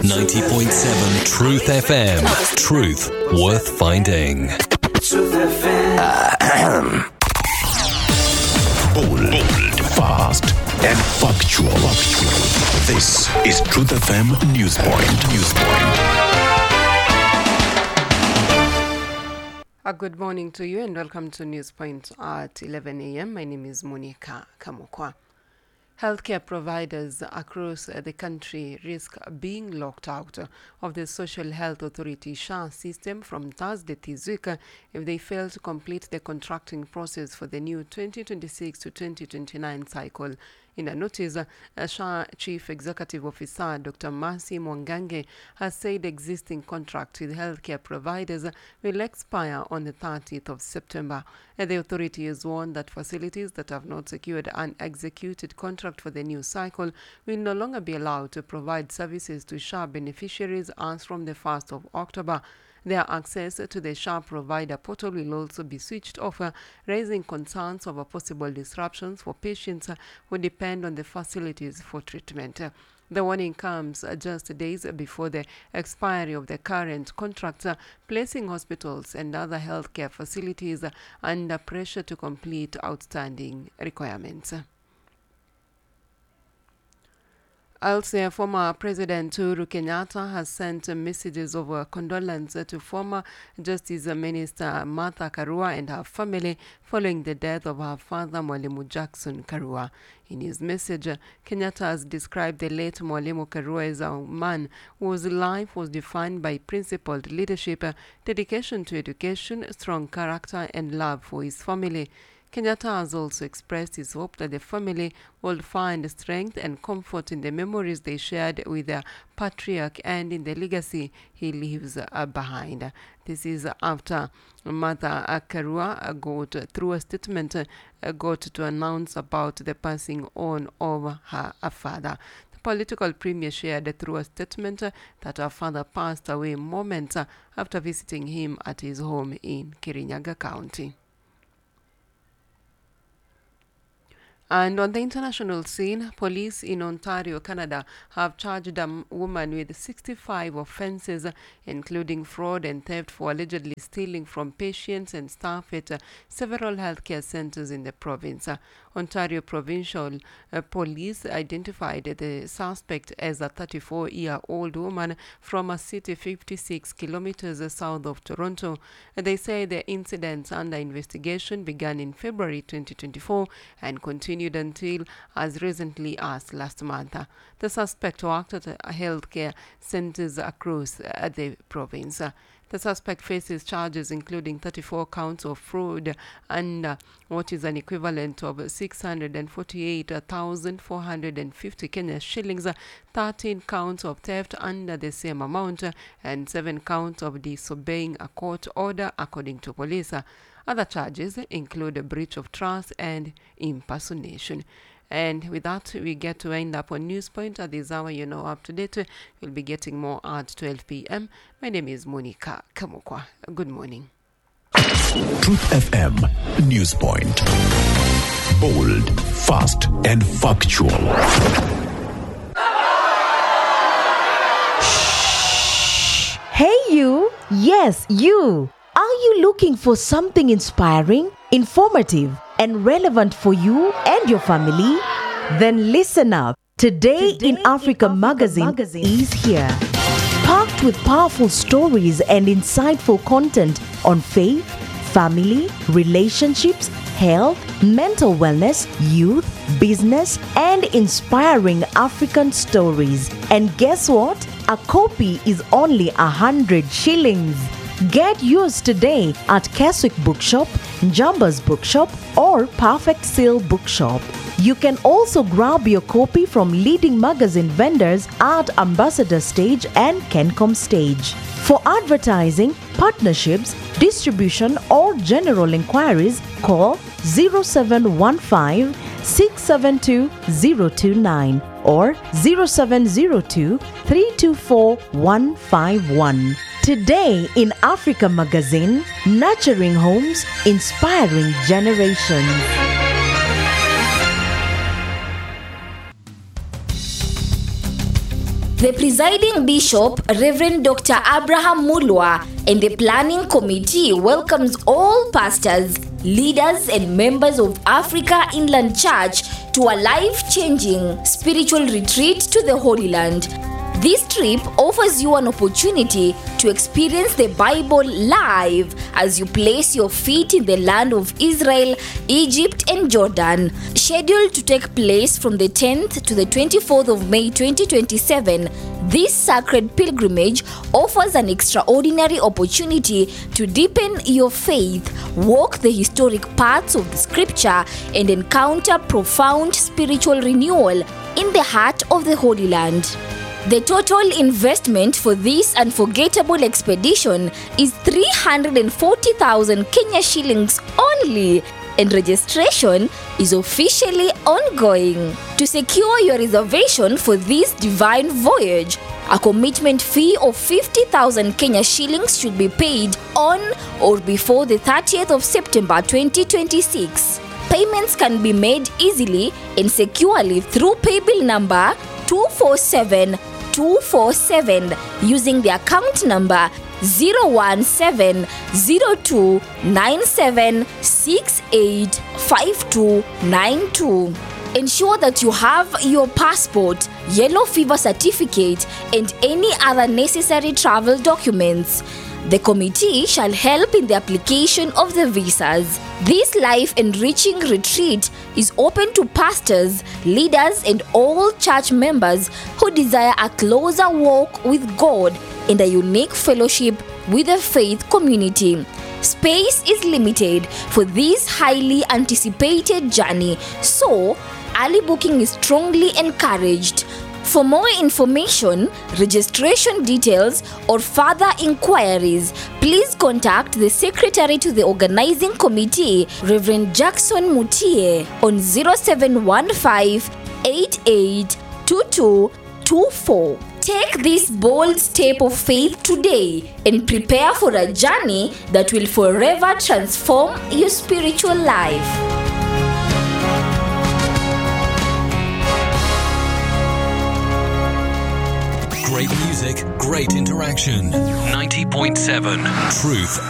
90.7 Truth FM. Truth worth finding. Truth FM. Bold, fast, and factual. This is Truth FM Newspoint. Good morning to you and welcome to Newspoint at 11 a.m. My name is Monica Kamukwa. Healthcare providers across the country risk being locked out of the Social Health Authority SHA system from Thursday this week if they fail to complete the contracting process for the new 2026 to 2029 cycle. In a notice, SHA Chief Executive Officer Dr. Mercy Mwangange has said existing contracts with healthcare providers will expire on the 30th of September. The authority has warned that facilities that have not secured an executed contract for the new cycle will no longer be allowed to provide services to SHA beneficiaries as from the 1st of October. Their access to the SHA provider portal will also be switched off, raising concerns over possible disruptions for patients who depend on the facilities for treatment. The warning comes just days before the expiry of the current contracts, placing hospitals and other healthcare facilities under pressure to complete outstanding requirements. Elsewhere, former President Uhuru Kenyatta has sent messages of condolence to former Justice Minister Martha Karua and her family following the death of her father, Mwalimu Jackson Karua. In his message, Kenyatta has described the late Mwalimu Karua as a man whose life was defined by principled leadership, dedication to education, strong character, and love for his family. Kenyatta has also expressed his hope that the family will find strength and comfort in the memories they shared with their patriarch and in the legacy he leaves behind. This is after Martha Karua got through a statement got to announce about the passing on of her father. The political premier shared through a statement that her father passed away moments after visiting him at his home in Kirinyaga County. And on the international scene, police in Ontario, Canada, have charged a woman with 65 offenses, including fraud and theft, for allegedly stealing from patients and staff at several healthcare centers in the province. Ontario Provincial Police identified the suspect as a 34-year-old woman from a city 56 kilometers south of Toronto. They say the incidents under investigation began in February 2024 and continued until as recently as last month. The suspect worked at healthcare centers across the province. The suspect faces charges including 34 counts of fraud and what is an equivalent of 648,450 Kenya shillings, 13 counts of theft under the same amount, and 7 counts of disobeying a court order, according to police. Other charges include a breach of trust and impersonation. And with that, we get to end up on Newspoint at this hour. You know, up to date. We'll be getting more at 12 p.m. My name is Monica Kamukwa. Good morning. Truth FM Newspoint. Bold, fast, and factual. Hey you! Yes, you! Are you looking for something inspiring, informative, and relevant for you and your family? Then listen up. Today in Africa magazine is here. Packed with powerful stories and insightful content on faith, family, relationships, health, mental wellness, youth, business, and inspiring African stories. And guess what? A copy is only 100 shillings. Get yours today at Keswick Bookshop, Njamba's Bookshop, or Perfect Seal Bookshop. You can also grab your copy from leading magazine vendors at Ambassador Stage and Kencom Stage. For advertising, partnerships, distribution, or general inquiries, call 0715 672 029 or 0702 324 151. Today in Africa magazine, nurturing homes, inspiring generations. The presiding bishop, Reverend Dr. Abraham Mulwa, and the planning committee welcomes all pastors, leaders, and members of Africa Inland Church to a life-changing spiritual retreat to the Holy Land. This trip offers you an opportunity to experience the Bible live as you place your feet in the land of Israel, Egypt, and Jordan. Scheduled to take place from the 10th to the 24th of May 2027, this sacred pilgrimage offers an extraordinary opportunity to deepen your faith, walk the historic paths of the scripture, and encounter profound spiritual renewal in the heart of the Holy Land. The total investment for this unforgettable expedition is 340,000 Kenya shillings only, and registration is officially ongoing. To secure your reservation for this divine voyage, a commitment fee of 50,000 Kenya shillings should be paid on or before the 30th of September 2026. Payments can be made easily and securely through paybill number 247 using the account number 0170297685292. Ensure that you have your passport, yellow fever certificate, and any other necessary travel documents. The committee shall help in the application of the visas. This life-enriching retreat is open to pastors, leaders, and all church members who desire a closer walk with God and a unique fellowship with the faith community. Space is limited for this highly anticipated journey, so early booking is strongly encouraged. For more information, registration details, or further inquiries, please contact the Secretary to the Organizing Committee, Reverend Jackson Mutie, on 0715 882224. Take this bold step of faith today and prepare for a journey that will forever transform your spiritual life. Great music, great interaction. 90.7 Truth